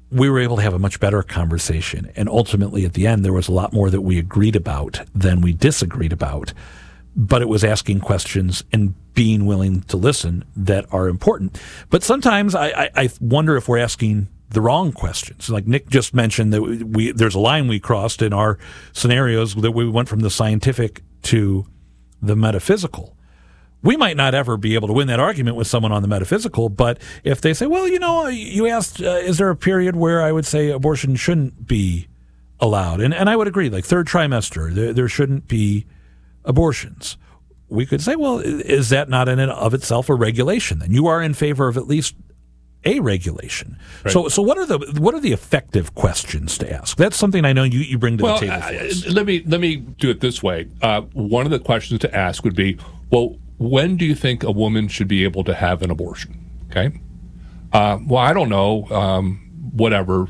we were able to have a much better conversation. And ultimately, at the end, there was a lot more that we agreed about than we disagreed about. But it was asking questions and being willing to listen that are important. But sometimes I wonder if we're asking the wrong questions. Like Nick just mentioned that there's a line we crossed in our scenarios that we went from the scientific to the metaphysical. We might not ever be able to win that argument with someone on the metaphysical, but if they say, well, you asked, is there a period where I would say abortion shouldn't be allowed? And I would agree, like third trimester, there shouldn't be abortions. We could say, well, is that not in and of itself a regulation? Then you are in favor of at least a regulation. Right. So what are the effective questions to ask? That's something I know you bring to the table for us. Let me do it this way. One of the questions to ask would be, well, when do you think a woman should be able to have an abortion? Okay. Well, I don't know. Whatever.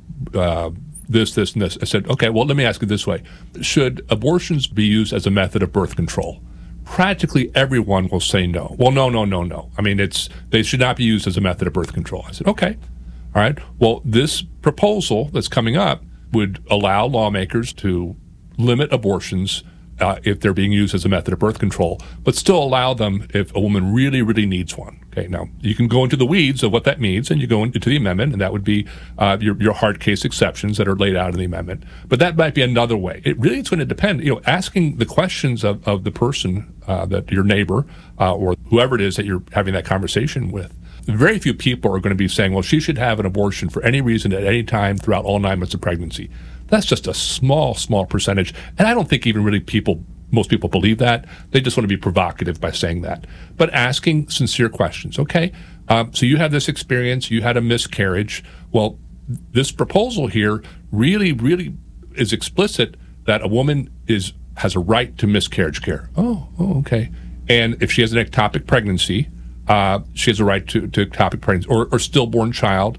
This, and this. I said, okay, well, let me ask it this way. Should abortions be used as a method of birth control? Practically everyone will say no. Well, no. I mean, they should not be used as a method of birth control. I said, okay. All right. Well, this proposal that's coming up would allow lawmakers to limit abortions if they're being used as a method of birth control, but still allow them if a woman really, really needs one. Okay, now you can go into the weeds of what that means, and you go into the amendment, and that would be your hard case exceptions that are laid out in the amendment. But that might be another way. It really is going to depend. Asking the questions of the person, that your neighbor or whoever it is that you're having that conversation with. Very few people are going to be saying, well, she should have an abortion for any reason at any time throughout all 9 months of pregnancy. That's just a small percentage. And I don't think even really most people believe that. They just want to be provocative by saying that. But asking sincere questions. Okay, so you have this experience. You had a miscarriage. Well, this proposal here really, really is explicit that a woman has a right to miscarriage care. Oh, okay. And if she has an ectopic pregnancy, she has a right to ectopic pregnancy or stillborn child.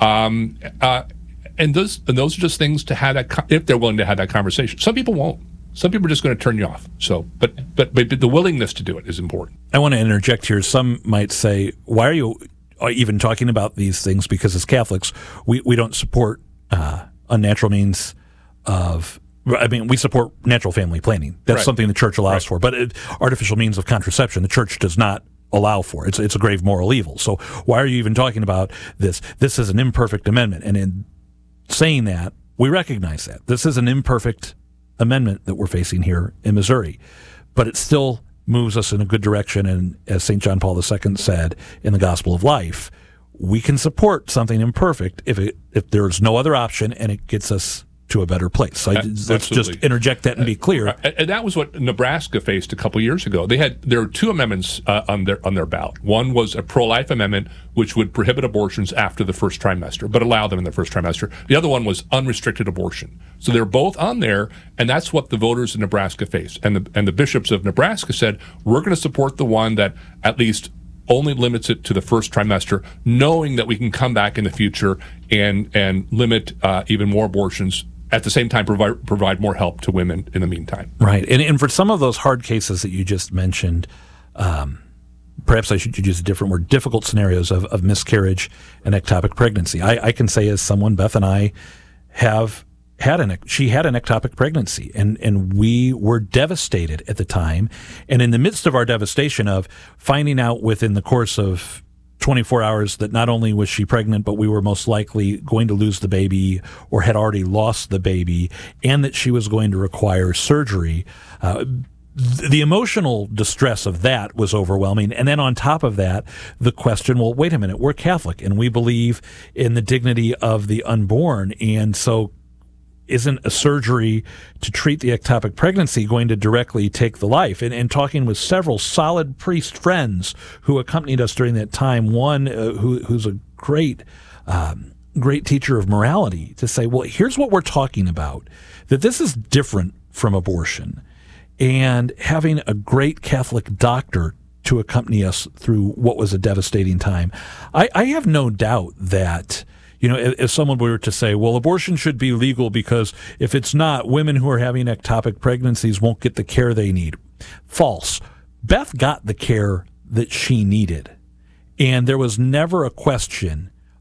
And those are just things to have that if they're willing to have that conversation. Some people won't. Some people are just going to turn you off. So, but the willingness to do it is important. I want to interject here. Some might say, "Why are you even talking about these things?" Because as Catholics, we don't support unnatural means of. I mean, we support natural family planning. That's something the Church allows for. But artificial means of contraception, the Church does not allow for. It's a grave moral evil. So why are you even talking about this? This is an imperfect amendment, and in saying that, we recognize that this is an imperfect amendment that we're facing here in Missouri, but it still moves us in a good direction. And as St. John Paul II said in the Gospel of Life, we can support something imperfect if there's no other option and it gets us to a better place. So let's just interject that and be clear. And that was what Nebraska faced a couple years ago. There were two amendments on their ballot. One was a pro-life amendment, which would prohibit abortions after the first trimester, but allow them in the first trimester. The other one was unrestricted abortion. So they're both on there, and that's what the voters in Nebraska faced. And the bishops of Nebraska said, we're going to support the one that at least only limits it to the first trimester, knowing that we can come back in the future and limit even more abortions. At the same time, provide more help to women in the meantime. Right. And for some of those hard cases that you just mentioned, perhaps I should use a different word, difficult scenarios of miscarriage and ectopic pregnancy. I can say as someone, Beth and I she had an ectopic pregnancy, and we were devastated at the time. And in the midst of our devastation of finding out within the course of 24 hours that not only was she pregnant, but we were most likely going to lose the baby or had already lost the baby, and that she was going to require surgery. The emotional distress of that was overwhelming. And then on top of that, the question, well, wait a minute, we're Catholic and we believe in the dignity of the unborn. And so isn't a surgery to treat the ectopic pregnancy going to directly take the life? And talking with several solid priest friends who accompanied us during that time, one who's a great teacher of morality, to say, well, here's what we're talking about, that this is different from abortion. And having a great Catholic doctor to accompany us through what was a devastating time. I have no doubt that, if someone were to say, well, abortion should be legal because if it's not, women who are having ectopic pregnancies won't get the care they need. False. Beth got the care that she needed. And there was never a question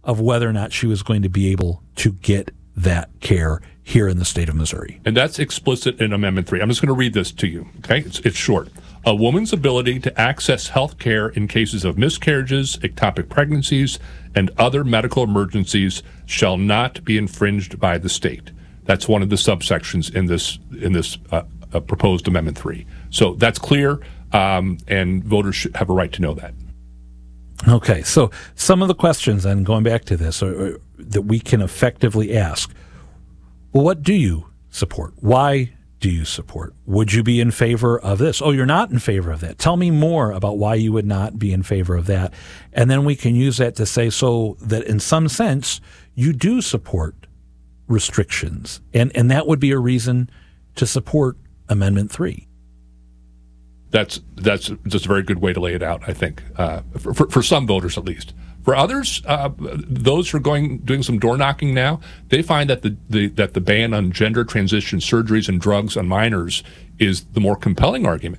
of whether or not she was going to be able to get that care here in the state of Missouri. And that's explicit in Amendment 3. I'm just going to read this to you, okay? It's short. A woman's ability to access health care in cases of miscarriages, ectopic pregnancies, and other medical emergencies shall not be infringed by the state. That's one of the subsections in this proposed Amendment 3. So that's clear, and voters should have a right to know that. Okay, so some of the questions, and going back to this, that we can effectively ask, well, what do you support? Why do you support? Would you be in favor of this? Oh, you're not in favor of that. Tell me more about why you would not be in favor of that. And then we can use that to say so that in some sense you do support restrictions. And that would be a reason to support Amendment 3. That's just a very good way to lay it out, I think, for some voters at least. For others, those who are doing some door knocking now, they find that the ban on gender transition surgeries and drugs on minors is the more compelling argument.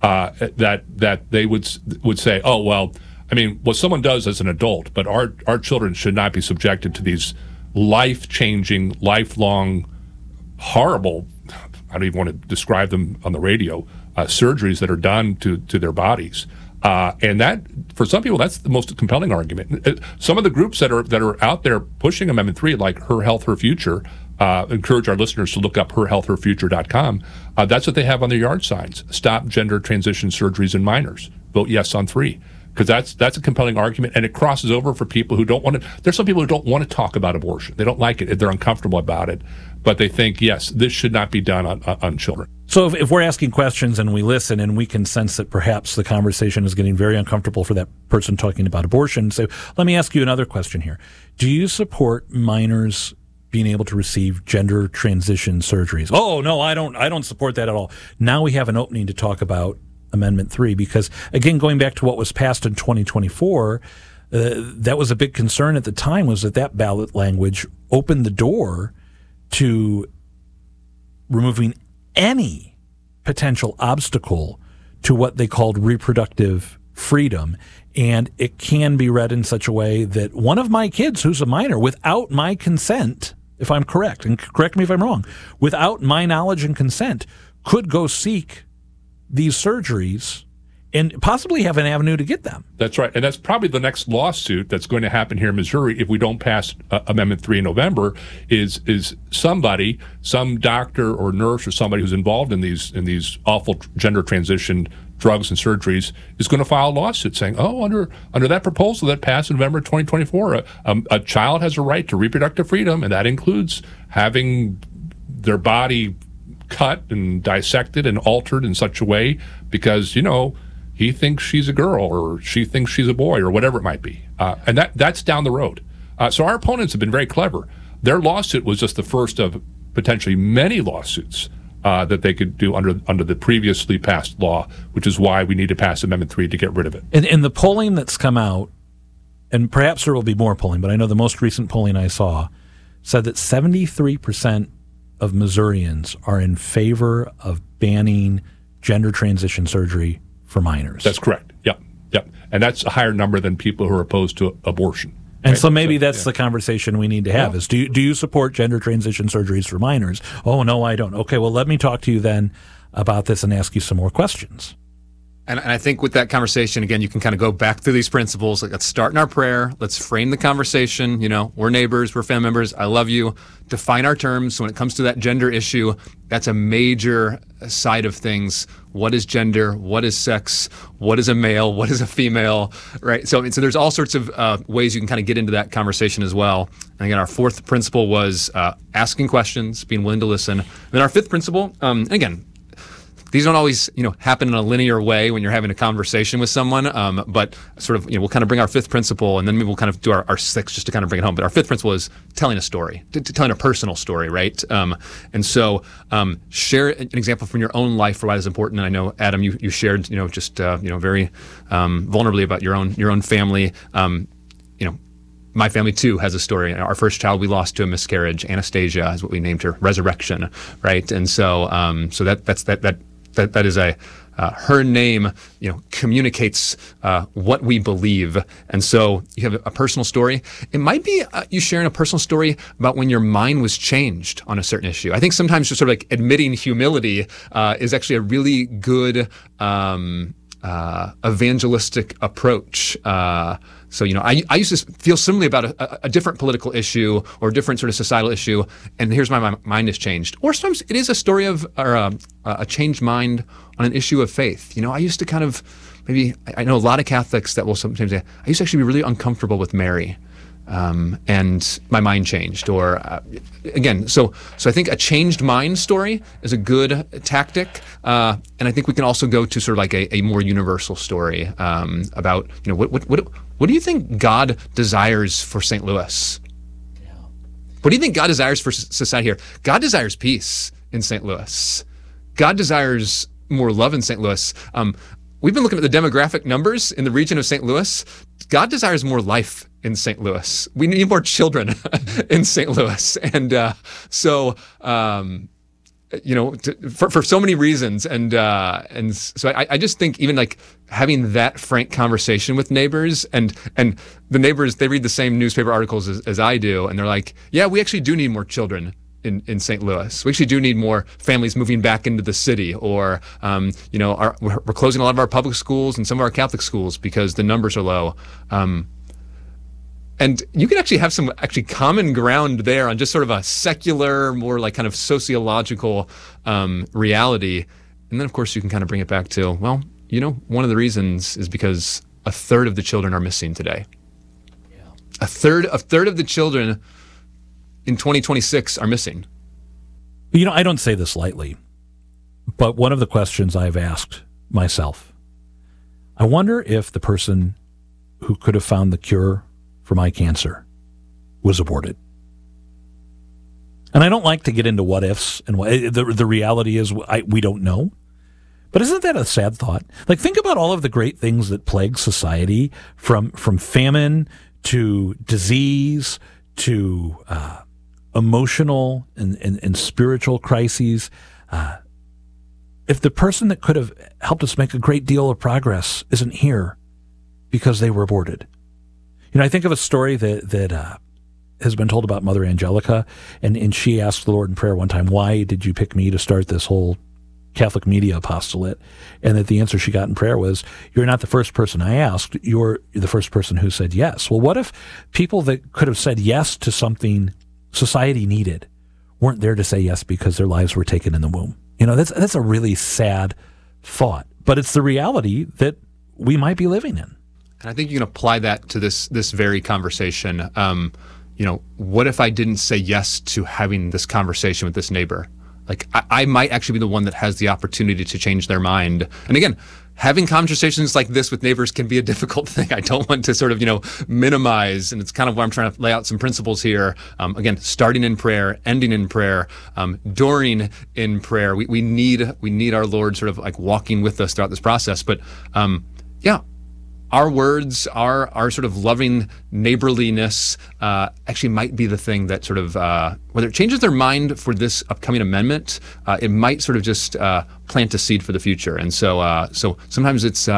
That they would say, oh well, I mean, what someone does as an adult, but our children should not be subjected to these life-changing, lifelong, horrible, I don't even want to describe them on the radio, surgeries that are done to their bodies. And that, for some people, that's the most compelling argument. Some of the groups that are out there pushing Amendment 3, like Her Health, Her Future, encourage our listeners to look up herhealthherfuture.com. That's what they have on their yard signs. Stop gender transition surgeries in minors. Vote yes on 3. Because that's a compelling argument, and it crosses over for people who don't want to. There's some people who don't want to talk about abortion. They don't like it. They're uncomfortable about it. But they think, yes, this should not be done on children. So if we're asking questions and we listen and we can sense that perhaps the conversation is getting very uncomfortable for that person talking about abortion, so let me ask you another question here. Do you support minors being able to receive gender transition surgeries? Oh, no, I don't support that at all. Now we have an opening to talk about Amendment 3, because, again, going back to what was passed in 2024, that was a big concern at the time, was that ballot language opened the door to removing any potential obstacle to what they called reproductive freedom. And it can be read in such a way that one of my kids who's a minor, without my consent, if I'm correct, and correct me if I'm wrong, without my knowledge and consent, could go seek these surgeries and possibly have an avenue to get them. That's right. And that's probably the next lawsuit that's going to happen here in Missouri if we don't pass Amendment 3 in November, is somebody, some doctor or nurse or somebody who's involved in these awful gender transition drugs and surgeries is going to file a lawsuit saying, oh, under that proposal that passed in November 2024, a child has a right to reproductive freedom, and that includes having their body cut and dissected and altered in such a way because, he thinks she's a girl or she thinks she's a boy or whatever it might be. And that's down the road. So our opponents have been very clever. Their lawsuit was just the first of potentially many lawsuits that they could do under the previously passed law, which is why we need to pass Amendment 3 to get rid of it. And the polling that's come out, and perhaps there will be more polling, but I know the most recent polling I saw said that 73% of Missourians are in favor of banning gender transition surgery for minors. That's correct. Yep. And that's a higher number than people who are opposed to abortion. And right? So maybe that's the conversation we need to have is, do you support gender transition surgeries for minors? Oh, no, I don't. Okay, well, let me talk to you then about this and ask you some more questions. And I think with that conversation, again, you can kind of go back through these principles. Like, let's start in our prayer. Let's frame the conversation. We're neighbors. We're family members. I love you. Define our terms. So when it comes to that gender issue, that's a major side of things. What is gender? What is sex? What is a male? What is a female? Right? So there's all sorts of ways you can kind of get into that conversation as well. And again, our fourth principle was asking questions, being willing to listen. And then our fifth principle, again, these don't always, happen in a linear way when you're having a conversation with someone, but sort of, we'll kind of bring our fifth principle, and then maybe we'll kind of do our sixth just to kind of bring it home. But our fifth principle is telling a story, telling a personal story, right? And so share an example from your own life for why it's important. And I know, Adam, you shared, just very vulnerably about your own family. My family too has a story. Our first child we lost to a miscarriage. Anastasia is what we named her. Resurrection, right? And so, that's that is a her name, communicates what we believe. And so you have a personal story. It might be you sharing a personal story about when your mind was changed on a certain issue. I think sometimes just sort of like admitting humility is actually a really good evangelistic approach. So, I used to feel similarly about a different political issue or a different sort of societal issue, and here's my mind has changed. Or sometimes it is a story of or a changed mind on an issue of faith. I used to kind of I know a lot of Catholics that will sometimes say, I used to actually be really uncomfortable with Mary. And my mind changed, or again, so I think a changed mind story is a good tactic, and I think we can also go to sort of like a more universal story about what do you think God desires for St. Louis? Yeah. What do you think God desires for society here? God desires peace in St. Louis. God desires more love in St. Louis. We've been looking at the demographic numbers in the region of St. Louis. God desires more life in St. Louis. We need more children in St. Louis. And for so many reasons. And so I just think even like having that frank conversation with neighbors and the neighbors, they read the same newspaper articles as I do. And they're like, yeah, we actually do need more children in St. Louis. We actually do need more families moving back into the city, or we're closing a lot of our public schools and some of our Catholic schools because the numbers are low. And you can actually have some common ground there on just sort of a secular, more like kind of sociological reality. And then, of course, you can kind of bring it back to, well, one of the reasons is because a third of the children are missing today. Yeah. A third of the children in 2026 are missing. I don't say this lightly, but one of the questions I've asked myself, I wonder if the person who could have found the cure for my cancer was aborted. And I don't like to get into what ifs, and the reality is we don't know. But isn't that a sad thought? Like, think about all of the great things that plague society, from famine to disease to emotional and spiritual crises. If the person that could have helped us make a great deal of progress isn't here because they were aborted. I think of a story that has been told about Mother Angelica, and she asked the Lord in prayer one time, why did you pick me to start this whole Catholic media apostolate? And that the answer she got in prayer was, you're not the first person I asked, you're the first person who said yes. Well, what if people that could have said yes to something society needed weren't there to say yes because their lives were taken in the womb? That's a really sad thought, but it's the reality that we might be living in. And I think you can apply that to this very conversation. What if I didn't say yes to having this conversation with this neighbor? Like, I might actually be the one that has the opportunity to change their mind. And again, having conversations like this with neighbors can be a difficult thing. I don't want to sort of, minimize, and it's kind of why I'm trying to lay out some principles here. Again, starting in prayer, ending in prayer, during in prayer. We need our Lord sort of like walking with us throughout this process. But our words, our sort of loving neighborliness actually might be the thing that sort of, whether it changes their mind for this upcoming amendment, it might sort of just plant a seed for the future. And so sometimes it's,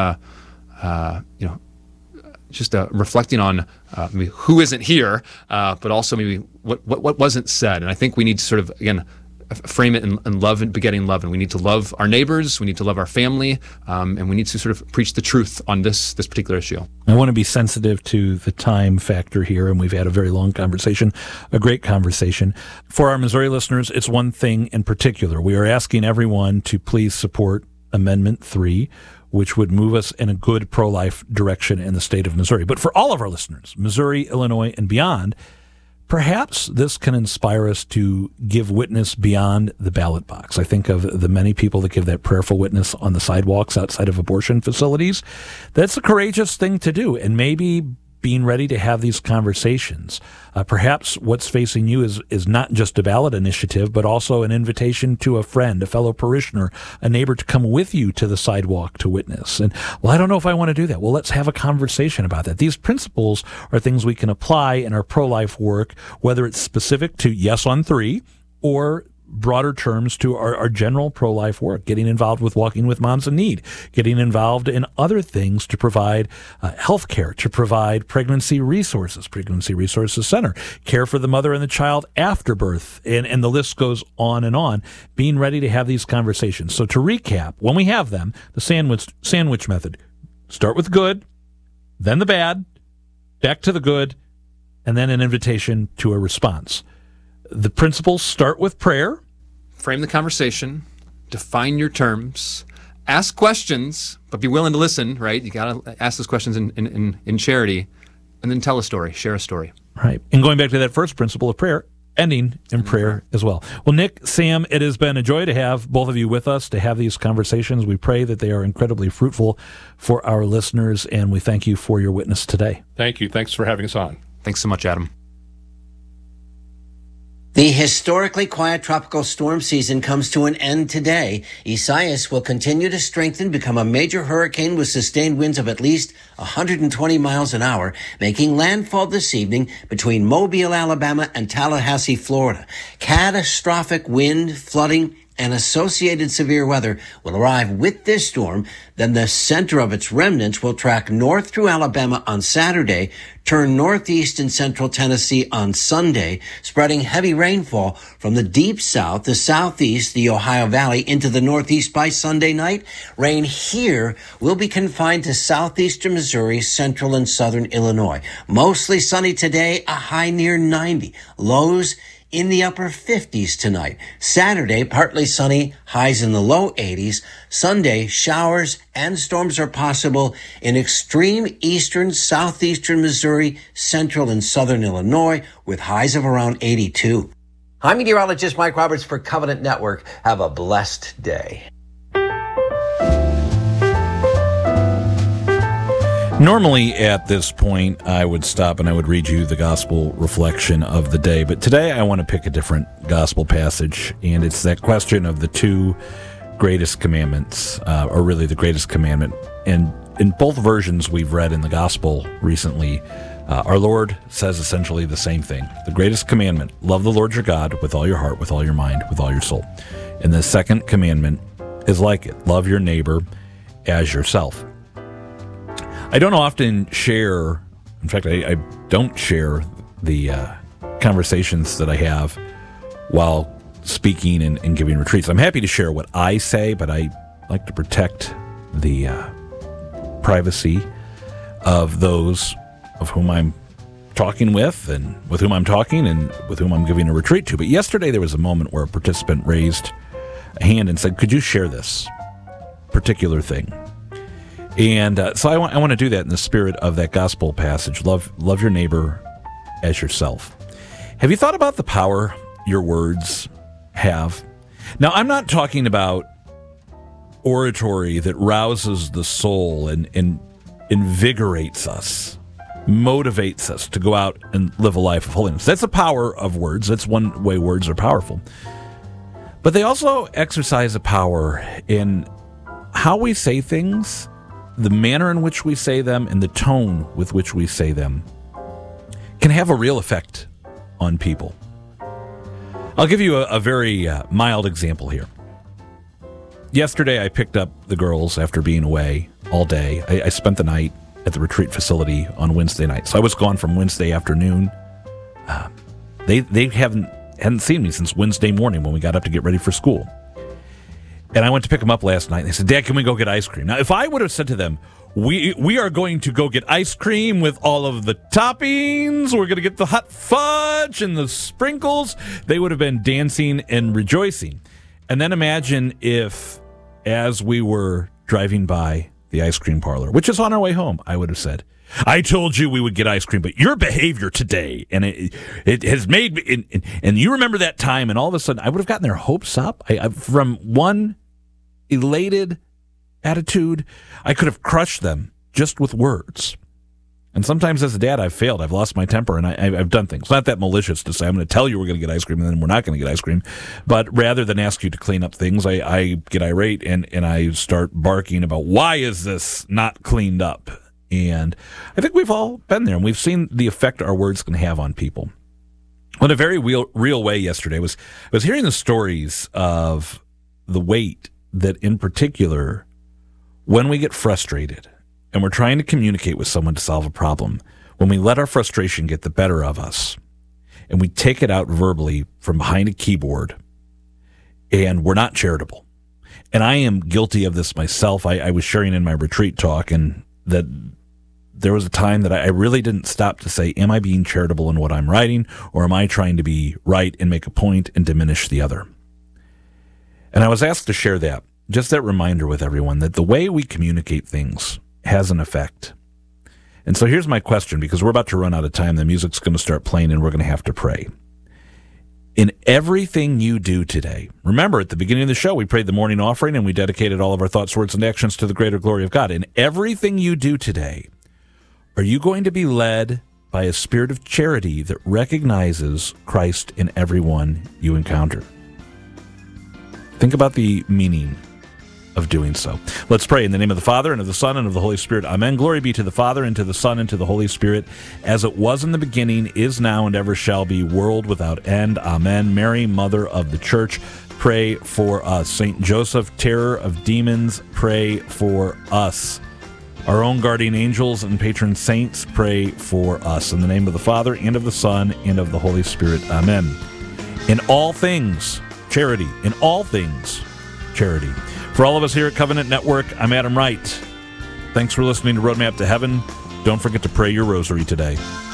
just reflecting on maybe who isn't here, but also maybe what wasn't said. And I think we need to sort of, again, frame it in love and begetting love. And we need to love our neighbors, we need to love our family, and we need to sort of preach the truth on this particular issue. I want to be sensitive to the time factor here, and we've had a very long conversation, a great conversation. For our Missouri listeners, it's one thing in particular. We are asking everyone to please support Amendment 3, which would move us in a good pro-life direction in the state of Missouri. But for all of our listeners, Missouri, Illinois, and beyond, perhaps this can inspire us to give witness beyond the ballot box. I think of the many people that give that prayerful witness on the sidewalks outside of abortion facilities. That's a courageous thing to do, and maybe being ready to have these conversations. Perhaps what's facing you is not just a ballot initiative, but also an invitation to a friend, a fellow parishioner, a neighbor to come with you to the sidewalk to witness. And, well, I don't know if I want to do that. Well, let's have a conversation about that. These principles are things we can apply in our pro-life work, whether it's specific to Yes on 3 or broader terms to our general pro-life work, getting involved with Walking with Moms in Need, getting involved in other things to provide health care, to provide Pregnancy Resources Center, care for the mother and the child after birth, and the list goes on and on, being ready to have these conversations. So to recap, when we have them, the sandwich method, start with good, then the bad, back to the good, and then an invitation to a response. The principles start with prayer. Frame the conversation, define your terms, ask questions, but be willing to listen, right? You got to ask those questions in charity, and then tell a story, share a story. Right. And going back to that first principle of prayer, ending in prayer as well. Well, Nick, Sam, it has been a joy to have both of you with us to have these conversations. We pray that they are incredibly fruitful for our listeners, and we thank you for your witness today. Thank you. Thanks for having us on. Thanks so much, Adam. The historically quiet tropical storm season comes to an end today. Isaias will continue to strengthen, become a major hurricane with sustained winds of at least 120 miles an hour, making landfall this evening between Mobile, Alabama and Tallahassee, Florida. Catastrophic wind, flooding, and associated severe weather will arrive with this storm. Then the center of its remnants will track north through Alabama on Saturday, turn northeast in central Tennessee on Sunday, spreading heavy rainfall from the deep south, the southeast, the Ohio Valley into the northeast by Sunday night. Rain here will be confined to southeastern Missouri, central and southern Illinois. Mostly sunny today, a high near 90. Lows in the upper 50s tonight. Saturday, partly sunny, highs in the low 80s. Sunday, showers and storms are possible in extreme eastern, southeastern Missouri, central and southern Illinois, with highs of around 82. I'm meteorologist Mike Roberts for Covenant Network. Have a blessed day. Normally at this point, I would stop and I would read you the gospel reflection of the day. But today I want to pick a different gospel passage, and it's that question of the two greatest commandments, or really the greatest commandment. And in both versions we've read in the gospel recently, our Lord says essentially the same thing. The greatest commandment, love the Lord your God with all your heart, with all your mind, with all your soul. And the second commandment is like it, love your neighbor as yourself. I don't often share, in fact, I don't share the conversations that I have while speaking and giving retreats. I'm happy to share what I say, but I like to protect the privacy of those of whom I'm talking with and with whom I'm talking and with whom I'm giving a retreat to. But yesterday there was a moment where a participant raised a hand and said, could you share this particular thing? And so I want to do that in the spirit of that gospel passage. Love your neighbor as yourself. Have you thought about the power your words have? Now, I'm not talking about oratory that rouses the soul and invigorates us, motivates us to go out and live a life of holiness. That's the power of words. That's one way words are powerful. But they also exercise a power in how we say things, the manner in which we say them, and the tone with which we say them can have a real effect on people. I'll give you a very mild example here. Yesterday, I picked up the girls after being away all day. I spent the night at the retreat facility on Wednesday night. So I was gone from Wednesday afternoon. They hadn't seen me since Wednesday morning when we got up to get ready for school. And I went to pick them up last night, and they said, Dad, can we go get ice cream? Now, if I would have said to them, we are going to go get ice cream with all of the toppings, we're going to get the hot fudge and the sprinkles, they would have been dancing and rejoicing. And then imagine if, as we were driving by the ice cream parlor, which is on our way home, I would have said, I told you we would get ice cream, but your behavior today, and it has made me, and you remember that time, and all of a sudden, I would have gotten their hopes up. From one elated attitude, I could have crushed them just with words. And sometimes as a dad, I've failed. I've lost my temper, and I've done things. It's not that malicious to say, I'm going to tell you we're going to get ice cream, and then we're not going to get ice cream. But rather than ask you to clean up things, I get irate, and I start barking about, why is this not cleaned up? And I think we've all been there, and we've seen the effect our words can have on people. In a very real way yesterday was hearing the stories of the weight that, in particular, when we get frustrated and we're trying to communicate with someone to solve a problem, when we let our frustration get the better of us and we take it out verbally from behind a keyboard, and we're not charitable. And I am guilty of this myself. I was sharing in my retreat talk, and that there was a time that I really didn't stop to say, am I being charitable in what I'm writing, or am I trying to be right and make a point and diminish the other? And I was asked to share that, just that reminder with everyone that the way we communicate things has an effect. And so here's my question, because we're about to run out of time. The music's going to start playing and we're going to have to pray. In everything you do today, remember at the beginning of the show, we prayed the morning offering and we dedicated all of our thoughts, words, and actions to the greater glory of God. In everything you do today, are you going to be led by a spirit of charity that recognizes Christ in everyone you encounter? Think about the meaning of doing so. Let's pray in the name of the Father, and of the Son, and of the Holy Spirit. Amen. Glory be to the Father, and to the Son, and to the Holy Spirit, as it was in the beginning, is now, and ever shall be, world without end. Amen. Mary, Mother of the Church, pray for us. Saint Joseph, terror of demons, pray for us. Our own guardian angels and patron saints, pray for us. In the name of the Father, and of the Son, and of the Holy Spirit. Amen. In all things, charity. In all things, charity. For all of us here at Covenant Network, I'm Adam Wright. Thanks for listening to Roadmap to Heaven. Don't forget to pray your rosary today.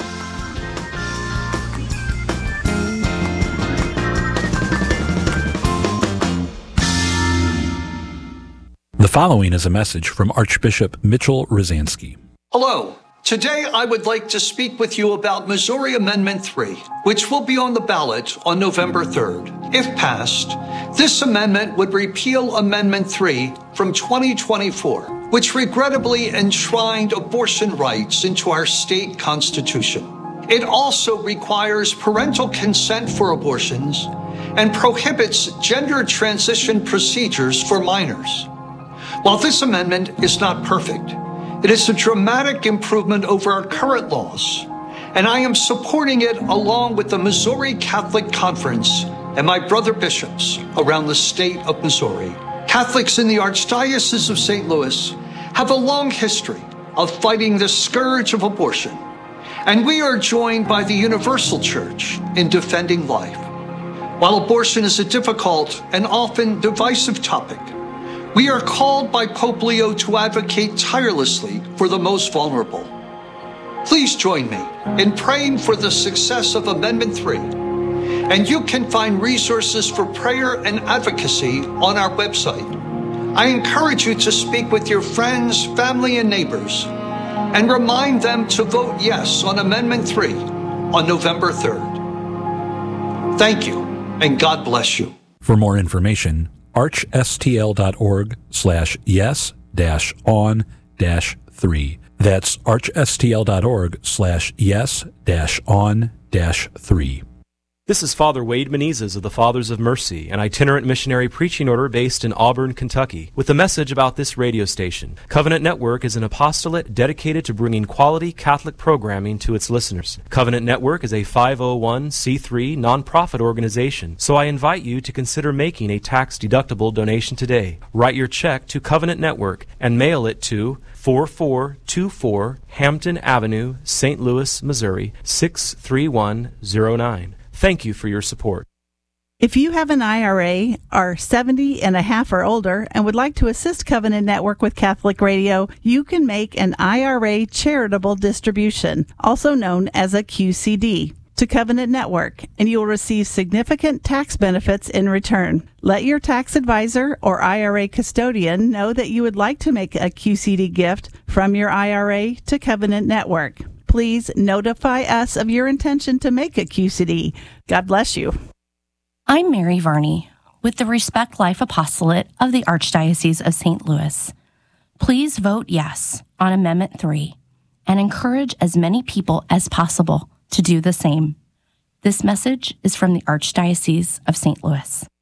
The following is a message from Archbishop Mitchell Rosansky. Hello. Today I would like to speak with you about Missouri Amendment 3, which will be on the ballot on November 3rd. If passed, this amendment would repeal Amendment 3 from 2024, which regrettably enshrined abortion rights into our state constitution. It also requires parental consent for abortions and prohibits gender transition procedures for minors. While this amendment is not perfect, it is a dramatic improvement over our current laws, and I am supporting it along with the Missouri Catholic Conference and my brother bishops around the state of Missouri. Catholics in the Archdiocese of St. Louis have a long history of fighting the scourge of abortion, and we are joined by the Universal Church in defending life. While abortion is a difficult and often divisive topic, we are called by Pope Leo to advocate tirelessly for the most vulnerable. Please join me in praying for the success of Amendment 3, and you can find resources for prayer and advocacy on our website. I encourage you to speak with your friends, family, and neighbors, and remind them to vote yes on Amendment 3 on November 3rd. Thank you, and God bless you. For more information, archstl.org/yes-on-3. That's archstl.org/yes-on-3. This is Father Wade Menezes of the Fathers of Mercy, an itinerant missionary preaching order based in Auburn, Kentucky, with a message about this radio station. Covenant Network is an apostolate dedicated to bringing quality Catholic programming to its listeners. Covenant Network is a 501c3 nonprofit organization, so I invite you to consider making a tax-deductible donation today. Write your check to Covenant Network and mail it to 4424 Hampton Avenue, St. Louis, Missouri 63109. Thank you for your support. If you have an IRA, are 70 and a half or older, and would like to assist Covenant Network with Catholic Radio, you can make an IRA charitable distribution, also known as a QCD, to Covenant Network, and you will receive significant tax benefits in return. Let your tax advisor or IRA custodian know that you would like to make a QCD gift from your IRA to Covenant Network. Please notify us of your intention to make a QCD. God bless you. I'm Mary Varney with the Respect Life Apostolate of the Archdiocese of St. Louis. Please vote yes on Amendment 3 and encourage as many people as possible to do the same. This message is from the Archdiocese of St. Louis.